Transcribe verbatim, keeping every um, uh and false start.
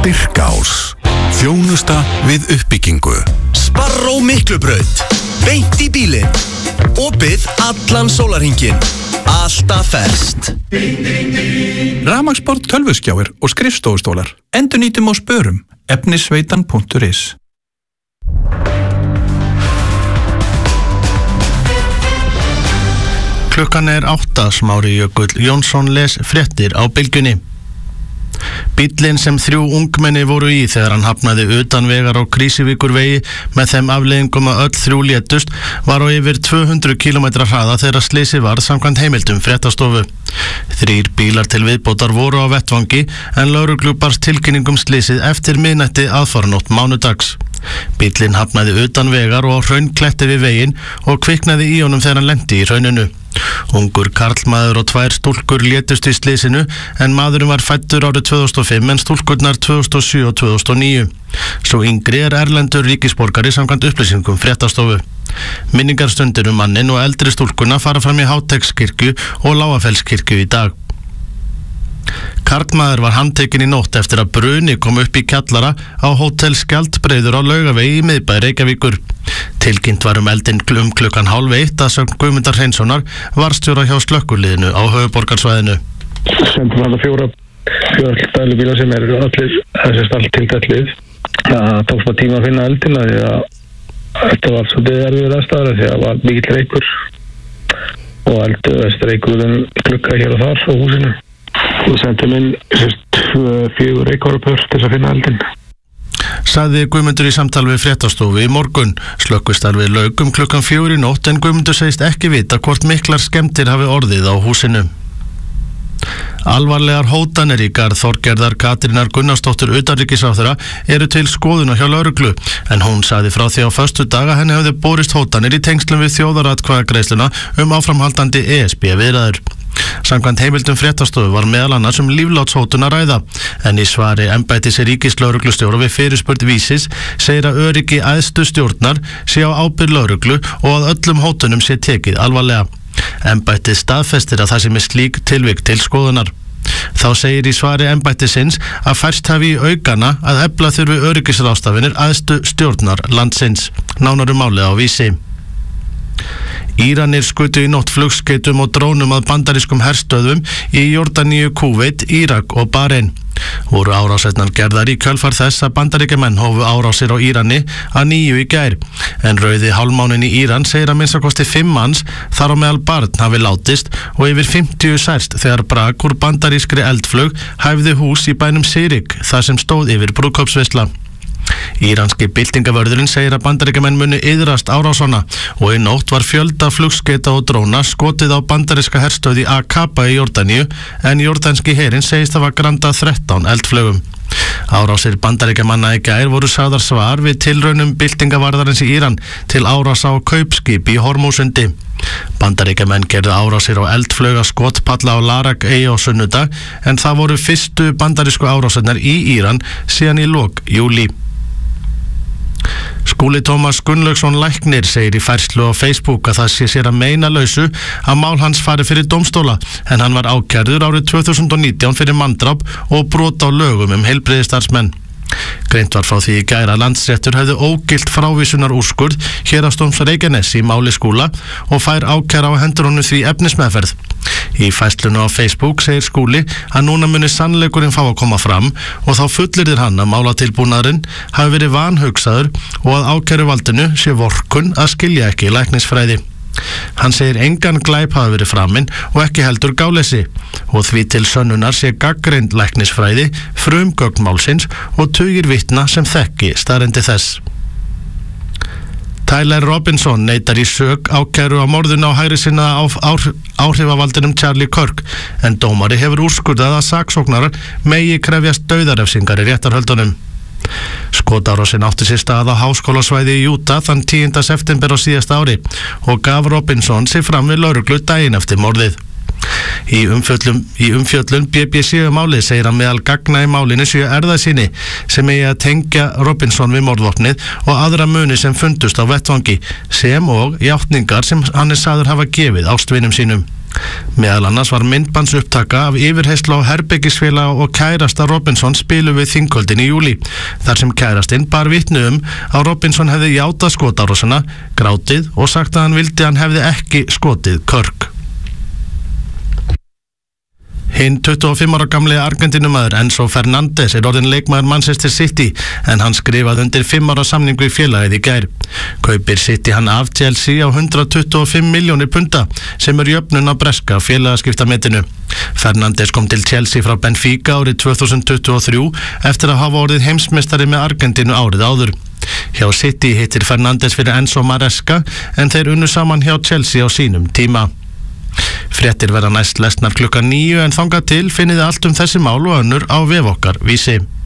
Styrkás. Þjónusta við uppbyggingu. Sparró Miklubraut. Beint í bílinn. Opið allan sólarhringinn. Alltaf ferskt. Rafmagnsborð, tölvuskjáir og skrifstofustólar. Endurnýtum og spörum. efnisveitan punktur is. Klukkan er átta, Smári Jökull Jónsson les fréttir á Bylgjunni. Bíllinn sem þrjú ungmenni voru í þegar hann hafnaði utan vegar á Krísuvíkurvegi með þeim afleiðingum að öll þrjú létust var á yfir tvö hundruð kílómetra hraða þegar slysið varð samkvæmt heimildum fréttastofu. Þrír bílar til viðbótar voru á vettvangi en lögreglu barst tilkynningum slysið eftir miðnætti aðfaranótt mánudags. Bíllinn hafnaði utan vegar og á hraunkletti við veginn og kviknaði í honum þegar hann lenti í hrauninu. Ungur karlmaður og tvær stúlkur létust í slysinu en maðurinn var fæddur árið tvö þúsund og fimm en stúlkurnar tvö þúsund og sjö og tvö þúsund og níu. Svo yngri er erlendur ríkisborgari samkvæmt upplýsingum fréttastofu. Minningarstundir um mannin og eldri stúlkuna fara fram í Háteigskirkju og Lágafellskirkju í dag. Karlmaður var handtekinn í nótt eftir að bruni kom upp í kjallara á Hótel Skjaldbreiður á Laugavegi í miðbæ Reykjavíkur. Tilkynnt var um eldinn um klukkan hálf eitt að sögn Guðmundar Hreinssonar varstjóra hjá slökkviliðinu á höfuðborgarsvæðinu. Sendum hann að fjóra fjóra dælubíla sem eru allir þessast allt tilgætlið. Það tók smá tíma að finna eldina því að þetta var svolítið erfiður aðstæður því að það var mikill reykur og eldu reykur um glugga hér og þar á húsinu. Við sendum inn fjögur reykárupör til að finna eldin. Sagði Guðmundur í samtal við fréttastofu í morgun. Slökkvistarfið lauk um klukkan fjögur í nótt en Guðmundur segist ekki vita hvort miklar skemmtir hafi orðið á húsinu. Alvarlegar hótanir í garð Þorgerðar Katrínar Gunnarsdóttur utanríkisráðherra eru til skoðunar hjá lögreglu en hún sagði frá því á föstudag að henni hefði borist hótanir í tengslum við þjóðaratkvæðagreiðsluna um áframhaldandi E S B viðræður. Samkvæmt heimildum fréttastofu var meðal annars um líflátshótun að ræða en í svari embættis ríkislögreglustjóra við fyrirspurn Vísis segir að öryggi æðstu stjórnar sé á ábyrgð lögreglu og að öllum hótunum sé tekið alvarlega. Embættið staðfestir að það sé með slík tilvik til skoðunar. Þá segir í svari embættisins að færst hafi í aukana að efla þurfi öryggisráðstafanir æðstu stjórnar landsins. Nánar um málið á Vísi. Íranir skutu í nótt flugskeytum og drónum að bandarískum herstöðvum í Jordaníu, Kúveit, Írak og Bahrein. Voru árásirnar gerðar í kjölfar þess að bandaríkjamenn hófu árásir á Írani að nýju í gær. En rauði hálfmáninn í Íran segir að minnsta kosti fimm manns þar á meðal barn hafi látist og yfir fimmtíu særst þegar brak úr bandarískri eldflug hæfði hús í bænum Sirik þar sem stóð yfir brúðkaupsveisla. Íranski byltingavörðurinn segir að bandaríkjamenn muni iðrast árásana og í nótt var fjölda flugskeita og dróna skotið á bandaríska herstöð í Akaba í Jordaníu en jordanski herinn segist hafa grandað þrettán eldflugum. Árásir bandaríkjamanna í gær voru sagðar svar við tilraunum byltingavarðarins í Íran til árása á kaupskip í Hormúsundi. Bandaríkjamenn gerðu árásir á eldflauga skotpalla á Larak eyju á sunnudag en það voru fyrstu bandarísku árásirnar í Íran síðan í lok júlí. Skúli Tómas Gunnlaugsson læknir segir í færslu á Facebook að það sé sér að meina lausu að mál hans fari fyrir dómstóla en hann var ákærður árið tvö þúsund og nítján fyrir manndráp og brot á lögum um heilbrigðisstarfsmenn. Greint var frá því í gær að Landsréttur hefði ógilt frávísunar úrskurð Héraðsdóms Reykjaness í máli Skúla og fær ákæra á hendur honum því efnismeðferð. Í færslunu á Facebook segir Skúli að núna muni sannleikurinn fá að koma fram og þá fullyrðir hann að málatilbúnaðurinn hafi verið vanhugsaður og að ákæruvaldinu sé vorkunn að skilja ekki læknisfræði. Hann segir engan glæp hafi verið framinn og ekki heldur gáleysi og því til sönnunar sé gagnreynd læknisfræði, frumgögn málsins og tugir vitna sem þekki staðreyndir þess. Tyler Robinson neitar í sök ákæru á morðinu á hægri sinnaða áhrifavaldinum Charlie Kirk en dómari hefur úrskurðað að saksóknarar megi krefjast dauðarefsingar í réttarhöldunum. Skotárásin átti sér stað á háskólasvæði í Utah þann tíunda september á síðasta ári og gaf Robinson sig fram við lögreglu daginn eftir morðið. Í umfjöllun, í umfjöllun B B C málið segir að meðal gagna í málinu séu erfðasýni sem eigi að tengja Robinson við morðvopnið og aðra muni sem fundust á vettvangi sem og játningar sem hann er sagður hafa gefið ástvinum sínum. Meðal annars var myndbandsupptaka af yfirheyslu á herbergisfélaga og kærasta Robinson spilu við þingkvöldin í júlí, þar sem kærastinn bar vitni um að Robinson hefði játað skotárásina, grátið og sagt að hann vildi að hann hefði ekki skotið Kirk. Hinn tuttugu og fimm ára gamli Argentínumaður Enzo Fernández er orðinn leikmaður Manchester City en hann skrifaði undir fimm ára samningu í félagið í gær. Kaupir City hann af Chelsea á hundrað tuttugu og fimm milljónir punda sem er jöfnun á breska félagaskiptametinu. Fernández kom til Chelsea frá Benfica árið tvö þúsund tuttugu og þrjú eftir að hafa orðið heimsmeistari með Argentínu árið áður. Hjá City hittir Fernández fyrir Enzo Maresca en þeir unnu saman hjá Chelsea á sínum tíma. Fréttir verða næst lesnar klukkan níu en þangað til finnið allt um þessi mál og önnur á vef okkar Vísi.